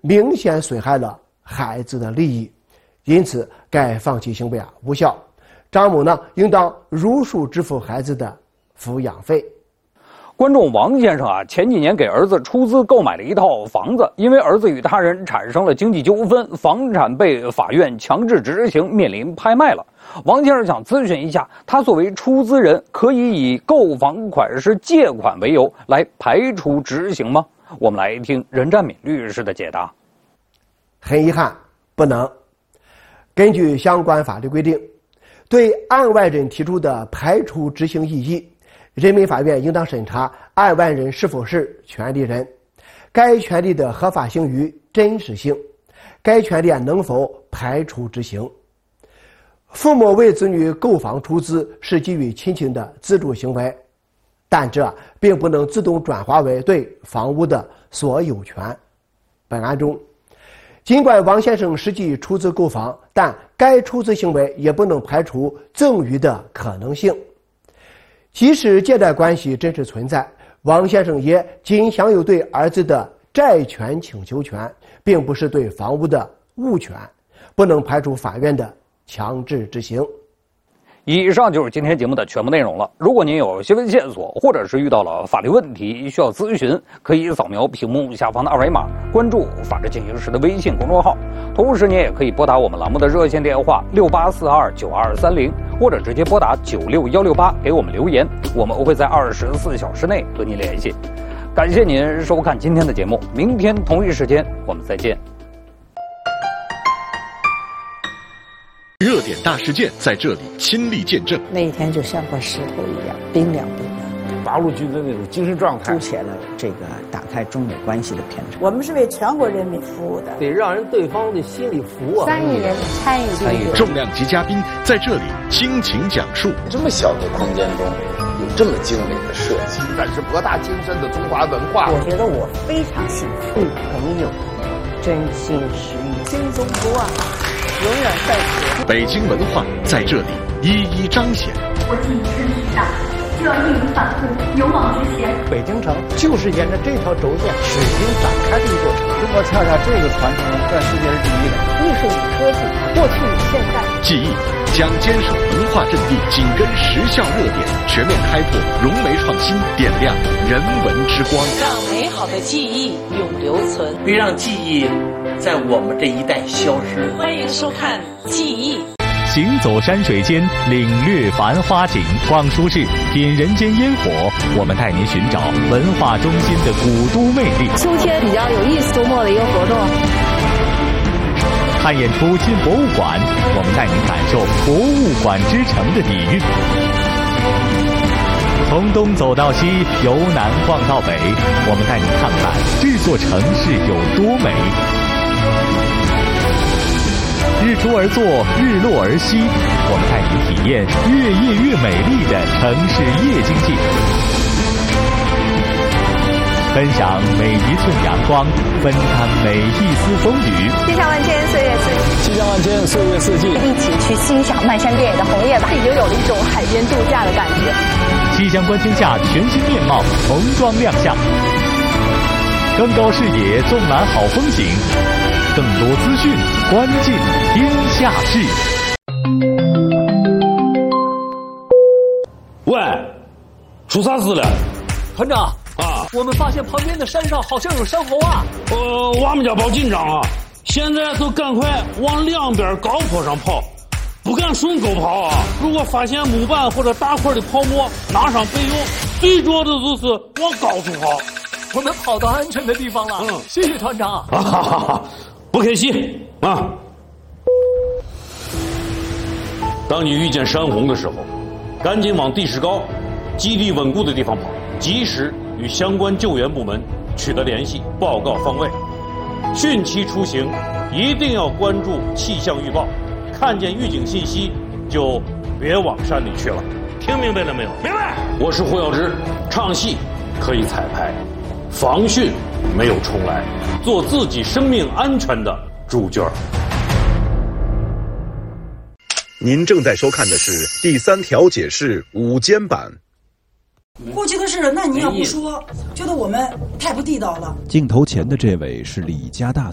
明显损害了孩子的利益，因此该放弃行为无效。张某呢，应当如数支付孩子的抚养费。 观众王先生前几年给儿子出资购买了一套房子，因为儿子与他人产生了经济纠纷，房产被法院强制执行，面临拍卖了。王先生想咨询一下，他作为出资人，可以以购房款式借款为由来排除执行吗？我们来听任占敏律师的解答。 很遗憾，不能。根据相关法律规定，对案外人提出的排除执行异议，人民法院应当审查案外人是否是权利人，该权利的合法性与真实性，该权利能否排除执行。父母为子女购房出资是给予亲情的资助行为，但这并不能自动转化为对房屋的所有权。本案中，尽管王先生实际出资购房，但该出资行为也不能排除赠与的可能性。即使借贷关系真实存在，王先生也仅享有对儿子的债权请求权，并不是对房屋的物权，不能排除法院的强制执行。 以上就是今天节目的全部内容了。如果您有新闻线索，或者是遇到了法律问题需要咨询，可以扫描屏幕下方的二维码，关注法治进行时的微信公众号。同时您也可以拨打我们栏目的热线电话68429230，或者直接拨打96168给我们留言，我们会在24小时内和您联系。感谢您收看今天的节目，明天同一时间我们再见。 热点大事件在这里亲历见证， 那一天就像块石头一样冰凉冰凉。 八路军的那种精神状态， 凸显了这个打开中美关系的偏差。 我们是为全国人民服务的， 得让人对方的心里服啊。 3亿人参与， 重量级嘉宾在这里倾情讲述。 这么小的空间中有这么精美的设计， 展示博大精深的中华文化。 我觉得我非常幸福，对朋友真心实意， 新中国永远在此。 北京文化在这里一一彰显。 国际事实上就要义无反顾，勇往直前。 北京城就是沿着这条轴线水平展开的一座城。中国恰恰这个传承在世界是第一的。 艺术与科技，过去与现在。 记忆将坚守文化阵地，紧跟时效热点，全面开拓融媒创新，点亮人文之光， 让美好的记忆永留存， 别让记忆在我们这一代消失。 欢迎收看《记忆》。 行走山水间，领略繁花景；逛书市，品人间烟火。我们带您寻找文化中心的古都魅力。 秋天比较有意思，周末的一个活动。 看演出进博物馆，我们带您感受博物馆之城的底蕴。从东走到西，由南逛到北，我们带您看看这座城市有多美。日出而作，日落而息，我们带您体验越夜越美丽的城市夜经济，分享每一寸阳光，分摊每一丝风雨。 气象万千，岁月四季。 气象万千，岁月四季。 一起去欣赏漫山遍野的红叶吧，已经有了一种海边度假的感觉。 气象观天下全新面貌重装亮相，更高视野，纵览好风景。更多资讯，关进天下事。 喂，出啥事了？ 团长啊， 我们发现旁边的山上好像有山猴啊！ 我们家报紧张啊！现在都赶快往两边高坡上跑，不敢顺沟跑啊！如果发现木板或者大块的泡沫，拿上备用。最重要的就是往高处跑。 我们跑到安全的地方了，谢谢团长。 哈哈哈！不客气啊！当你遇见山洪的时候，赶紧往地势高、基地稳固的地方跑，及时与相关救援部门取得联系，报告方位。汛期出行一定要关注气象预报，看见预警信息就别往山里去了。听明白了没有？明白。我是胡耀之，唱戏可以彩排，防汛没有重来，做自己生命安全的主角。 您正在收看的是第3条解释午间版。 过去的事，那你要不说，觉得我们太不地道了。 镜头前的这位是李家大